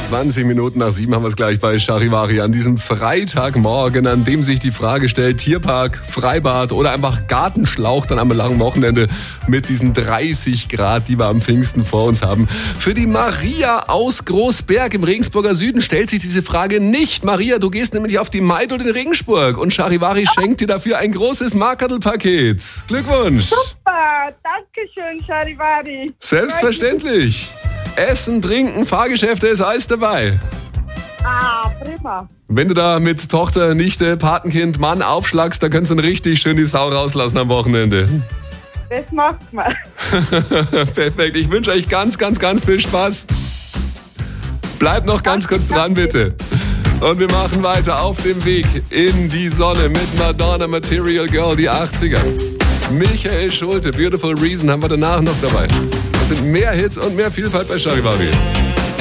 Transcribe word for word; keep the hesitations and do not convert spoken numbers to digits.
zwanzig Minuten nach sieben haben wir es gleich bei Charivari an diesem Freitagmorgen, an dem sich die Frage stellt, Tierpark, Freibad oder einfach Gartenschlauch dann am langen Wochenende mit diesen dreißig Grad, die wir am Pfingsten vor uns haben. Für die Maria aus Großberg im Regensburger Süden stellt sich diese Frage nicht. Maria, du gehst nämlich auf die Maidol in Regensburg und Charivari schenkt dir dafür ein großes Markadl-Paket. Glückwunsch! Super, danke schön, Charivari. Selbstverständlich. Essen, Trinken, Fahrgeschäfte, ist alles dabei. Ah, prima. Wenn du da mit Tochter, Nichte, Patenkind, Mann aufschlagst, dann kannst du dann richtig schön die Sau rauslassen am Wochenende. Das macht man. Perfekt, ich wünsche euch ganz, ganz, ganz viel Spaß. Bleibt noch ganz kurz dran, bitte. Und wir machen weiter auf dem Weg in die Sonne mit Madonna, Material Girl, die achtziger. Michael Schulte, Beautiful Reason haben wir danach noch dabei. Das sind mehr Hits und mehr Vielfalt bei Charivari.